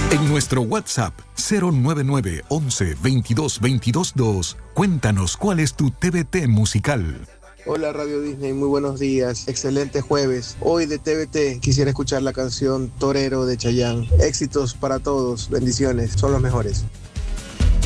En nuestro WhatsApp 099 11 22 22 2, cuéntanos cuál es tu TBT musical. Hola Radio Disney, muy buenos días, excelente jueves. Hoy de TBT quisiera escuchar la canción Torero de Chayanne. Éxitos para todos, bendiciones, son los mejores.